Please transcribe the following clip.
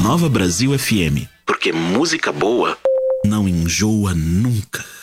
Nova Brasil FM. Porque música boa não enjoa nunca.